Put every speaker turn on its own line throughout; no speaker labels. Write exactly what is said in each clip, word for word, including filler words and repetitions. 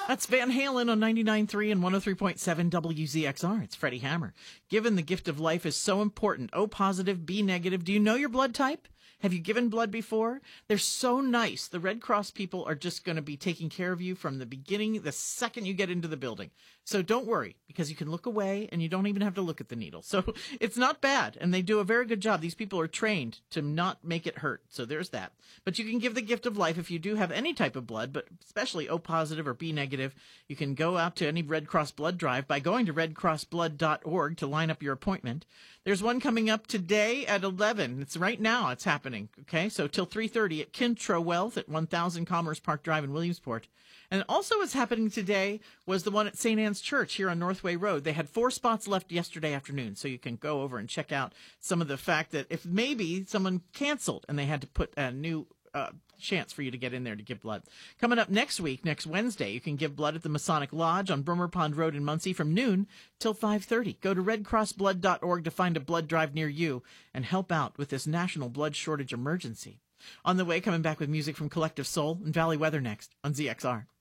That's Van Halen on ninety-nine point three and one oh three point seven W Z X R. It's Freddie Hammer. Given the gift of life is so important. O positive, B negative. Do you know your blood type? Have you given blood before? They're so nice. The Red Cross people are just going to be taking care of you from the beginning, the second you get into the building. So don't worry, because you can look away and you don't even have to look at the needle. So it's not bad, and they do a very good job. These people are trained to not make it hurt. So there's that. But you can give the gift of life if you do have any type of blood, but especially O positive or B negative. You can go out to any Red Cross blood drive by going to red cross blood dot org to line up your appointment. There's one coming up today at eleven. It's right now. It's happening. Okay, so till three thirty at Kintro Wealth at one thousand Commerce Park Drive in Williamsport. And also what's happening today was the one at Saint Anne's Church here on Northway Road. They had four spots left yesterday afternoon, so you can go over and check out some of the fact that if maybe someone canceled and they had to put a new uh, chance for you to get in there to give blood. Coming up next week, next Wednesday, you can give blood at the Masonic Lodge on Bremer Pond Road in Muncie from noon till five thirty. Go to red cross blood dot org to find a blood drive near you and help out with this national blood shortage emergency. On the way, coming back with music from Collective Soul and Valley Weather next on Z X R.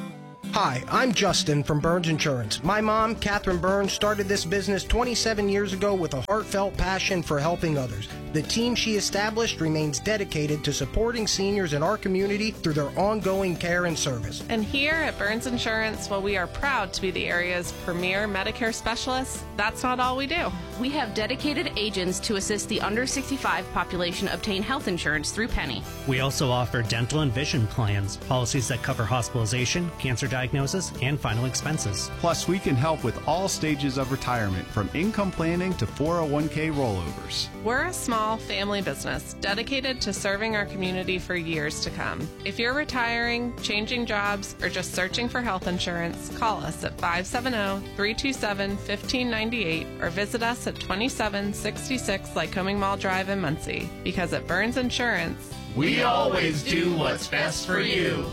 Hi, I'm Justin from Burns Insurance. My mom, Catherine Burns, started this business twenty-seven years ago with a heartfelt passion for helping others. The team she established remains dedicated to supporting seniors in our community through their ongoing care and service.
And here at Burns Insurance, while we are proud to be the area's premier Medicare specialists, that's not all we do.
We have dedicated agents to assist the under sixty-five population obtain health insurance through Penny.
We also offer dental and vision plans, policies that cover hospitalization, cancer diagnosis, and final expenses.
Plus, we can help with all stages of retirement, from income planning to four oh one k rollovers.
We're a small family business dedicated to serving our community for years to come. If you're retiring, changing jobs, or just searching for health insurance, call us at five seven zero, three two seven, one five nine eight or visit us at twenty-seven sixty-six Lycoming Mall Drive in Muncie. Because at Burns Insurance,
we always do what's best for you.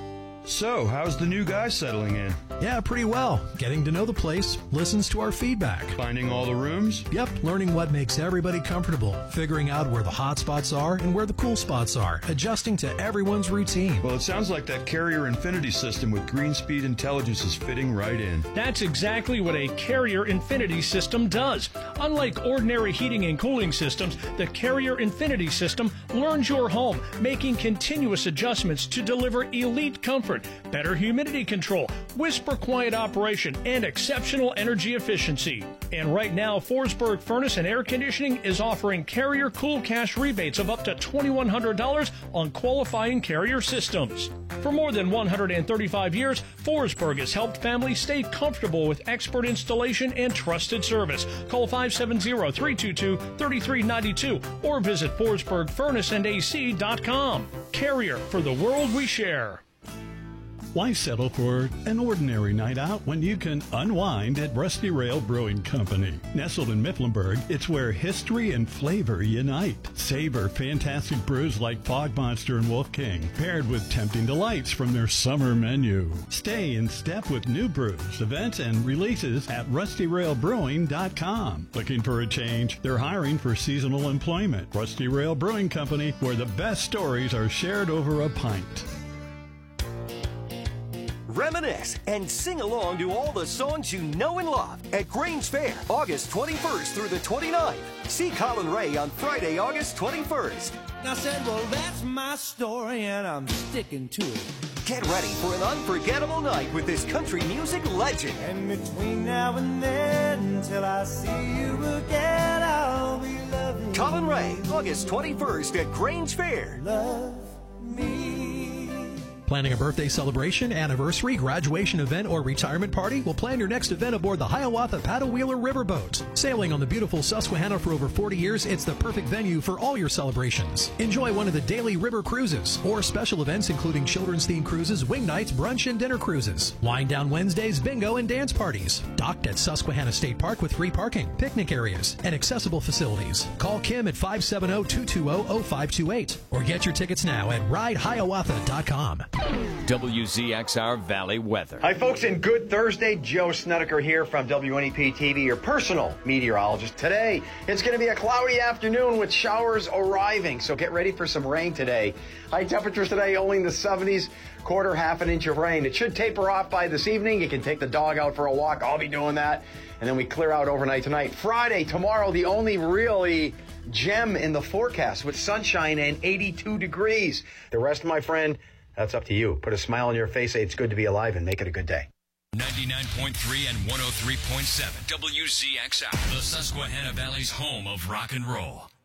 So, how's the new guy settling in?
Yeah, pretty well. Getting to know the place, listens to our feedback.
Finding all the rooms?
Yep, learning what makes everybody comfortable, figuring out where the hot spots are and where the cool spots are, adjusting to everyone's routine.
Well, it sounds like that Carrier Infinity system with Greenspeed Intelligence is fitting right in.
That's exactly what a Carrier Infinity system does. Unlike ordinary heating and cooling systems, the Carrier Infinity system learns your home, making continuous adjustments to deliver elite comfort, better humidity control, whisper quiet operation, and exceptional energy efficiency. And right now, Forsberg Furnace and Air Conditioning is offering Carrier Cool Cash rebates of up to twenty-one hundred dollars on qualifying Carrier systems. For more than one hundred thirty-five years, Forsberg has helped families stay comfortable with expert installation and trusted service. Call five seven zero, three two two, three three nine two or visit forsberg furnace and a c dot com. Carrier, for the world we share.
Why settle for an ordinary night out when you can unwind at Rusty Rail Brewing Company? Nestled in Mifflinburg, it's where history and flavor unite. Savor fantastic brews like Fog Monster and Wolf King, paired with tempting delights from their summer menu. Stay in step with new brews, events, and releases at rusty rail brewing dot com. Looking for a change? They're hiring for seasonal employment. Rusty Rail Brewing Company, where the best stories are shared over a pint.
Reminisce and sing along to all the songs you know and love at Grange Fair, August twenty-first through the twenty-ninth. See Colin Ray on Friday, August twenty-first.
I said, well, that's my story, and I'm sticking to it.
Get ready for an unforgettable night with this country music legend.
And between now and then, until I see you again, I'll be loving
Colin Ray, August twenty-first at Grange Fair.
Love me.
Planning a birthday celebration, anniversary, graduation event, or retirement party? Well, plan your next event aboard the Hiawatha Paddle Wheeler Riverboat. Sailing on the beautiful Susquehanna for over forty years, it's the perfect venue for all your celebrations. Enjoy one of the daily river cruises or special events including children's themed cruises, wing nights, brunch, and dinner cruises. Wind down Wednesdays, bingo, and dance parties. Docked at Susquehanna State Park with free parking, picnic areas, and accessible facilities. Call Kim at five seven zero, two two zero, zero five two eight or get your tickets now at ride hiawatha dot com.
W Z X R Valley weather.
Hi, folks, and good Thursday. Joe Snedeker here from W N E P T V, your personal meteorologist. Today, it's going to be a cloudy afternoon with showers arriving, so get ready for some rain today. High temperatures today only in the seventies, quarter, half an inch of rain. It should taper off by this evening. You can take the dog out for a walk. I'll be doing that. And then we clear out overnight tonight. Friday, tomorrow, the only really gem in the forecast with sunshine and eighty-two degrees. The rest, my friend, that's up to you. Put a smile on your face, say it's good to be alive, and make it a good day.
ninety-nine point three and one oh three point seven W Z X R, the Susquehanna Valley's home of rock and roll.